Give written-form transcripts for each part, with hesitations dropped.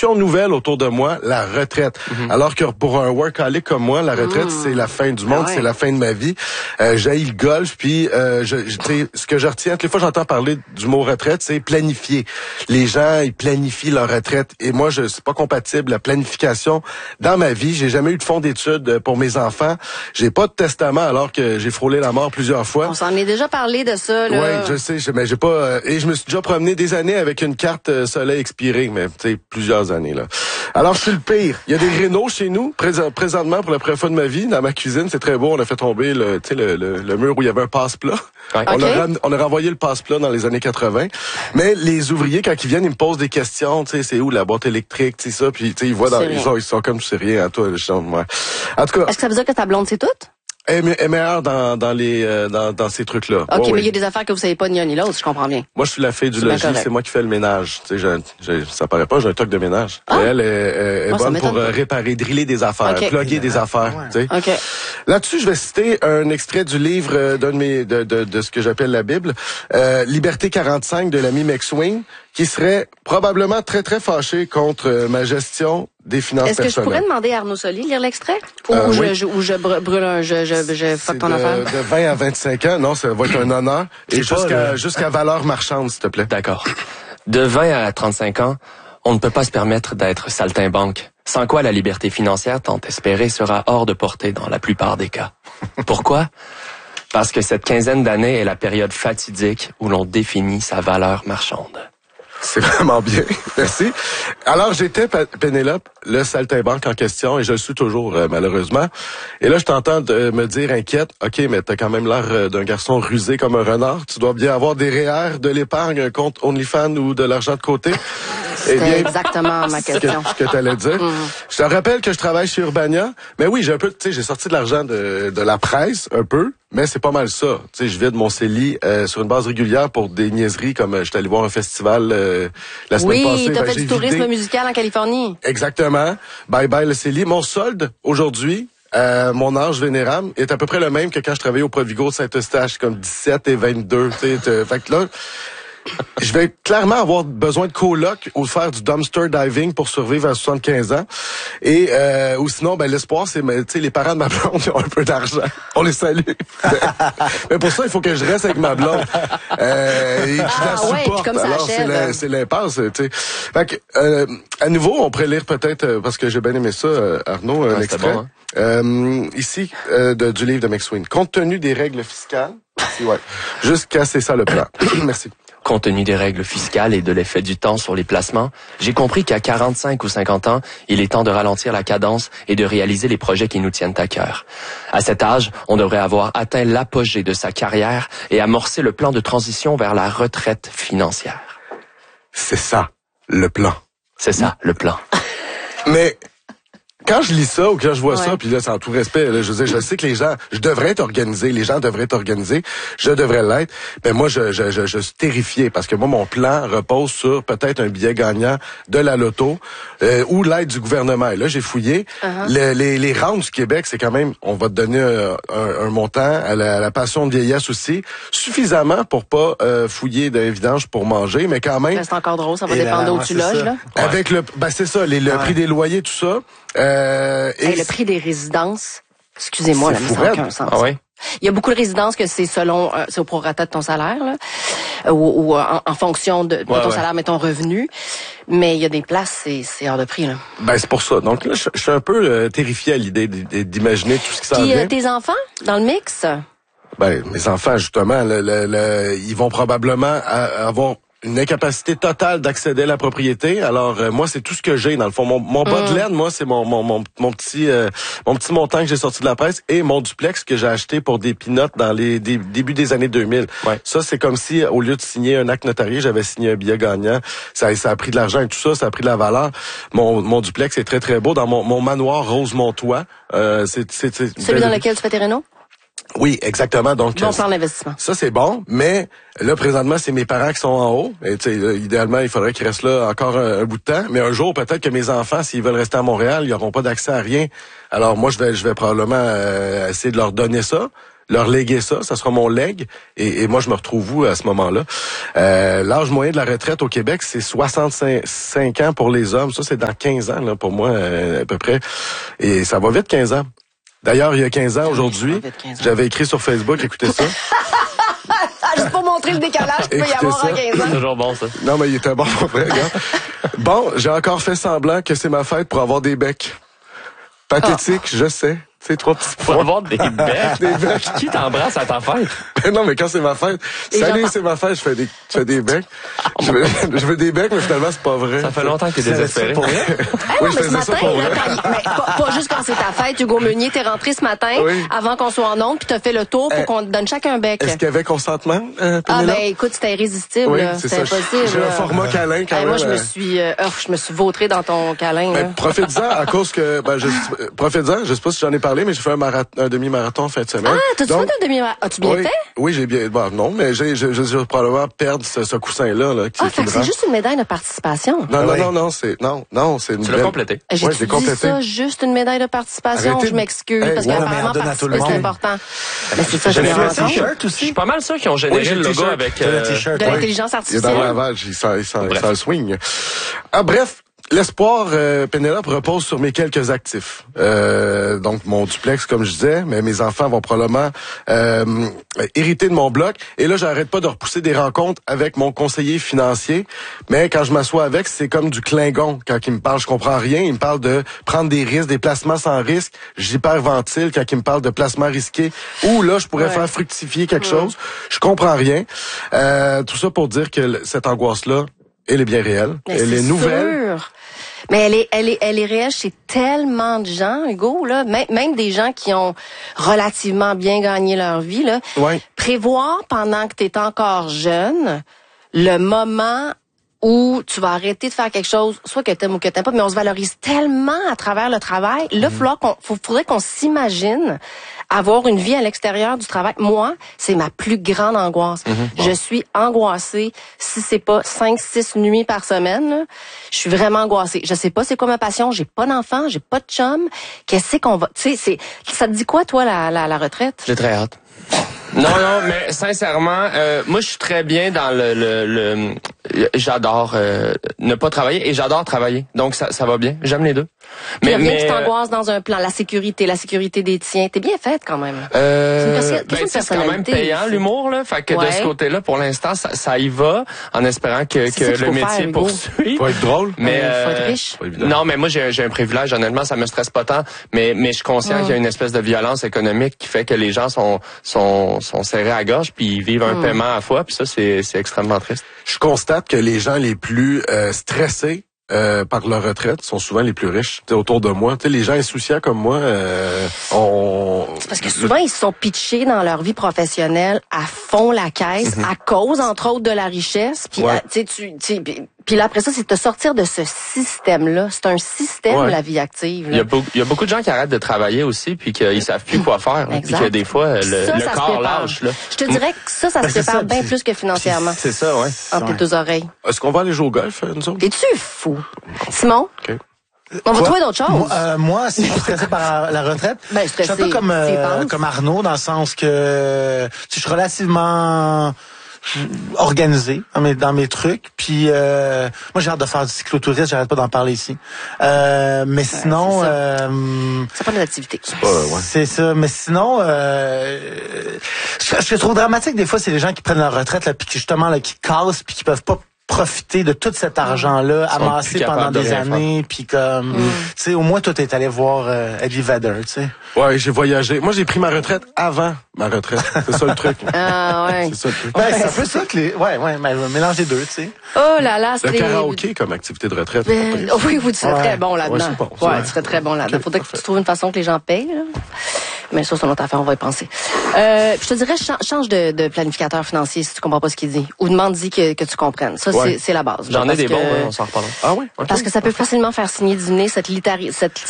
discussion nouvelle autour de moi, la retraite. Alors que pour un workaholic comme moi, la retraite, c'est la fin du monde, c'est la fin de ma vie. J'haïs le golf, puis ce que je retiens, toutes les fois que j'entends parler du mot retraite, c'est planifier. Les gens, ils planifient leur retraite. Et moi, c'est pas compatible, la planification. Dans ma vie, j'ai jamais eu de fonds d'études pour mes enfants. J'ai pas de testament alors que j'ai frôlé la mort plusieurs fois. On s'en est déjà parlé de ça, là. Oui, je sais, mais j'ai pas... et je me suis déjà promené des années avec une carte soleil expirée, mais tu sais, plusieurs années, là. Alors, je suis le pire. Il y a des rénaux chez nous, présentement, pour la première fois de ma vie, dans ma cuisine. C'est très beau. On a fait tomber le mur où il y avait un passe-plat. Ouais. On a renvoyé le passe-plat dans les années 80. Mais les ouvriers, quand ils viennent, ils me posent des questions. Tu sais, c'est où la boîte électrique, tu sais ça. Puis, tu sais, ils voient ils sont comme, tu sais rien à toi, le champ. Ouais. En tout cas. Est-ce que ça veut dire que ta blonde, c'est tout? Elle est meilleure dans ces trucs-là. OK, mais il y a des affaires que vous savez pas ni l'un ni l'autre, je comprends bien. Moi, je suis la fille du logis, c'est moi qui fais le ménage. Tu sais, ça paraît pas, j'ai un truc de ménage. Elle est bonne pour réparer, driller des affaires, plugger des affaires. Tu sais. Okay. Là-dessus, je vais citer un extrait du livre d'un de mes de ce que j'appelle la Bible, Liberté 45 de l'ami McSween, qui serait probablement très, très fâché contre ma gestion des finances personnelles. Est-ce que je pourrais demander à Arnaud Soli de lire l'extrait? Ou je brûle je fuck ton affaire? De 20 à 25 ans, non, ça va être un honneur. Et jusqu'à valeur marchande, s'il te plaît. D'accord. De 20 à 35 ans, on ne peut pas se permettre d'être saltimbanque. Sans quoi la liberté financière tant espérée sera hors de portée dans la plupart des cas. Pourquoi? Parce que cette quinzaine d'années est la période fatidique où l'on définit sa valeur marchande. C'est vraiment bien. Merci. Alors, j'étais, Pénélope, le saltimbanque en question, et je le suis toujours, malheureusement. Et là, je t'entends me dire inquiète. OK, mais t'as quand même l'air d'un garçon rusé comme un renard. Tu dois bien avoir des REER, de l'épargne, un compte OnlyFans ou de l'argent de côté. C'est exactement ma question. Ce que t'allais dire. Je te rappelle que je travaille chez Urbania. Mais oui, j'ai un peu, tu sais, j'ai sorti de l'argent de la presse, un peu. Mais c'est pas mal ça. Tu sais, je vide mon CELI sur une base régulière pour des niaiseries comme j'étais allé voir un festival la semaine passée. Oui, t'as fait du tourisme musical en Californie. Exactement. Bye bye le CELI. Mon solde aujourd'hui, mon âge vénérable est à peu près le même que quand je travaillais au Provigo de Saint-Eustache, comme 17 et 22. Tu sais, fait que là, je vais clairement avoir besoin de coloc ou de faire du dumpster diving pour survivre à 75 ans. Et ou sinon, l'espoir, c'est les parents de ma blonde, ils ont un peu d'argent. On les salue. Mais pour ça, il faut que je reste avec ma blonde. Et que je la supporte. Comme ça alors, c'est l'impasse. Fait que, à nouveau, on pourrait lire peut-être, parce que j'ai bien aimé ça, Arnaud, un extrait. Bon, hein? Ici, du livre de McSween. Compte tenu des règles fiscales, jusqu'à c'est ça le plan. Merci. Compte tenu des règles fiscales et de l'effet du temps sur les placements, j'ai compris qu'à 45 ou 50 ans, il est temps de ralentir la cadence et de réaliser les projets qui nous tiennent à cœur. À cet âge, on devrait avoir atteint l'apogée de sa carrière et amorcer le plan de transition vers la retraite financière. C'est ça, le plan. C'est ça, le plan. Mais quand je lis ça ou quand je vois ça, puis là, c'est en tout respect, là, je sais que les gens, je devrais être organisé, les gens devraient être organisés, je devrais l'être, mais moi, je suis terrifié parce que moi, mon plan repose sur peut-être un billet gagnant de la loto ou l'aide du gouvernement. Et là, j'ai fouillé. Les rentes du Québec, c'est quand même, on va te donner un montant à la pension de vieillesse aussi, suffisamment pour pas fouiller d'un vidange pour manger, mais quand même... C'est encore drôle, ça va dépendre d'où tu loges, là. Avec c'est ça, le prix des loyers, tout ça. Le prix des résidences, excusez-moi, là, mais ça n'a aucun sens. Ah oui? Il y a beaucoup de résidences que c'est selon, c'est au prorata de ton salaire, là, ou en fonction de ton salaire, mais ton revenu. Mais il y a des places, c'est hors de prix, là. C'est pour ça. Donc là, je suis un peu terrifié à l'idée d'imaginer tout ce qui s'en vient. Puis tes enfants, dans le mix? Mes enfants, justement, ils vont probablement avoir une incapacité totale d'accéder à la propriété. Alors moi, c'est tout ce que j'ai dans le fond. Mon bas de laine, moi, c'est mon petit montant que j'ai sorti de la presse et mon duplex que j'ai acheté pour des peanuts dans les débuts des années 2000. Ouais. Ça, c'est comme si au lieu de signer un acte notarié, j'avais signé un billet gagnant. Ça a pris de l'argent et tout ça, ça a pris de la valeur. Mon duplex est très très beau dans mon manoir Rosemontois. Celui dans lequel tu fais tes rénaux? Oui, exactement. Donc, bon plan d'investissement. Ça, c'est bon, mais là, présentement, c'est mes parents qui sont en haut. Et idéalement, il faudrait qu'ils restent là encore un bout de temps. Mais un jour, peut-être que mes enfants, s'ils veulent rester à Montréal, ils n'auront pas d'accès à rien. Alors, moi, je vais probablement essayer de leur donner ça. leur léguer ça. Ça sera mon legs. Et moi, je me retrouve où à ce moment-là? L'âge moyen de la retraite au Québec, c'est 65 ans pour les hommes. Ça, c'est dans 15 ans, là, pour moi, à peu près. Et ça va vite, 15 ans. D'ailleurs, il y a 15 ans, aujourd'hui, j'avais écrit sur Facebook, écoutez ça. Juste pour montrer le décalage qu'il peut y avoir en 15 ans. C'est toujours bon, ça. Non, mais il était bon pour vrai, gars. Bon, j'ai encore fait semblant que c'est ma fête pour avoir des becs. Pathétique, je sais. C'est 3 petits points. Pour avoir des becs. Des becs. Qui t'embrasse à ta fête? Non, mais quand c'est ma fête, salut, c'est ma fête, je fais des becs. Je veux des becs, mais finalement, c'est pas vrai. Ça fait longtemps que t'es désespéré. Pour vrai? Oui, je faisais ça pour vrai. Pas juste quand c'est ta fête. Hugo Meunier, t'es rentré ce matin, avant qu'on soit en onde, puis t'as fait le tour pour qu'on te donne chacun un bec. Est-ce qu'il y avait consentement, Pénélope? Ah, ben, écoute, c'était irrésistible, oui, c'était impossible. J'ai un format câlin, quand même. Moi, je me suis vautré dans ton câlin, là. Profite-en, à cause que, profite-en, je sais pas si j'en ai parlé, mais j'ai fait un demi-marathon en fin de semaine. Ah, t'as-tu fait un demi-marathon? As-tu bien fait? Oui, j'ai bien, non, mais j'ai probablement perdre ce coussin-là, là. Fait que c'est juste une médaille de participation. Non, c'est une Tu l'as complété. J'ai dit ça, juste une médaille de participation. Je m'excuse, parce qu'apparemment, participer, c'est important. Mais c'est ça, je me rends compte. Je suis pas mal sûr qu'ils ont généré le logo avec de l'intelligence artificielle. Il est dans le lavage, ça swing. Ah, bref. L'espoir, Pénélope, repose sur mes quelques actifs. Donc, mon duplex, comme je disais, mais mes enfants vont probablement hériter de mon bloc. Et là, j'arrête pas de repousser des rencontres avec mon conseiller financier. Mais quand je m'assois avec, c'est comme du Klingon. Quand il me parle, je comprends rien. Il me parle de prendre des risques, des placements sans risque. J'hyperventile quand il me parle de placements risqués. Ou là, je pourrais faire fructifier quelque chose. Je comprends rien. Tout ça pour dire que cette angoisse-là, elle est bien réelle. Elle est nouvelle. Mais elle est réelle chez tellement de gens, Hugo, là, même des gens qui ont relativement bien gagné leur vie, là. Ouais. Prévoir pendant que tu es encore jeune le moment où tu vas arrêter de faire quelque chose, soit que t'aimes ou que t'aimes pas, mais on se valorise tellement à travers le travail. Là, faudrait qu'on s'imagine avoir une vie à l'extérieur du travail. Moi, c'est ma plus grande angoisse. Je suis angoissée. Si c'est pas 5-6 nuits par semaine, là, je suis vraiment angoissée. Je sais pas c'est quoi ma passion. J'ai pas d'enfant, j'ai pas de chum. Qu'est-ce qu'on va... Tu sais, ça te dit quoi, toi, la retraite? J'ai très hâte. Non, mais sincèrement, moi je suis très bien dans le j'adore ne pas travailler et j'adore travailler. Donc ça va bien. J'aime les deux. Mais rien qui t'angoisse dans un plan, la sécurité des tiens. T'es bien faite quand même. C'est quand même payant l'humour là. Fait que de ce côté-là, pour l'instant, ça y va, en espérant que le métier poursuive. Faut être drôle. Mais faut être riche. Non, mais moi j'ai un privilège. Honnêtement, ça me stresse pas tant. Mais je suis conscient qu'il y a une espèce de violence économique qui fait que les gens sont serrés à gorge puis ils vivent un paiement à la fois. Puis ça, c'est extrêmement triste. Je constate que les gens les plus stressés par leur retraite sont souvent les plus riches. T'sais, autour de moi, les gens insouciants comme moi, C'est parce que souvent ils se sont pitchés dans leur vie professionnelle à fond la caisse à cause entre autres de la richesse. Puis puis là après ça, c'est de sortir de ce système-là. C'est un système la vie active. Là. Il y a beaucoup de gens qui arrêtent de travailler aussi puis qu'ils savent plus quoi faire. Puis que des fois le corps lâche. Là. Je te dirais que ça se prépare bien plus que financièrement. C'est ça, ouais. Entre tes deux oreilles. Est-ce qu'on va aller jouer au golf, nous autres? Es-tu fou? Simon? Okay. On va trouver d'autres choses. Moi, si je suis stressé par la retraite, je suis un peu comme Arnaud, dans le sens que je suis relativement organisé dans mes trucs. Puis moi, j'ai hâte de faire du cyclotourisme, j'arrête pas d'en parler ici. Mais sinon... C'est pas une activité. C'est ça. Mais sinon, ce que je trouve dramatique, des fois, c'est les gens qui prennent leur retraite, là, puis justement, qui cassent, puis qui peuvent pas profiter de tout cet argent-là amassé pendant des années, puis comme, tu sais, au moins toi t'es allé voir Eddie Vedder, tu sais. Ouais, j'ai voyagé. Moi, j'ai pris ma retraite avant ma retraite. C'est ça le truc. Ah ouais. C'est ça le truc. C'est un peu ça que mélange les deux, tu sais. Oh là là, c'est... Le karaoké comme activité de retraite. Oui, tu serais très bon là-dedans. Ouais, tu serais très bon là-dedans. Faudrait que tu trouves une façon que les gens payent, là. Mais ça, c'est une autre affaire, on va y penser. Je te dirais, change de planificateur financier si tu comprends pas ce qu'il dit. Ou demande-y que tu comprennes. Ça, c'est la base. J'en ai des bons, on s'en reparlera. Ah oui? Okay. Parce que ça peut facilement faire signer du nez cette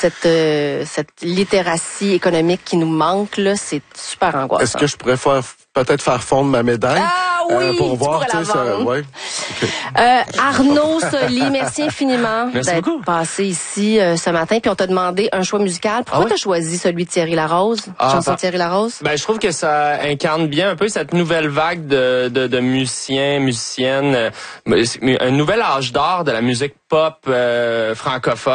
littératie économique qui nous manque, là. C'est super angoissant. Est-ce que je pourrais faire peut-être faire fondre ma médaille. Ah oui, pour voir, tu sais, ça, ouais. Okay. Arnaud Soli, merci infiniment d'être passé ici ce matin. Puis on t'a demandé un choix musical. Pourquoi t'as choisi celui de Thierry Larose, chanson de Thierry Larose? Ben, je trouve que ça incarne bien un peu cette nouvelle vague de musiciens, musiciennes, un nouvel âge d'or de la musique pop francophone.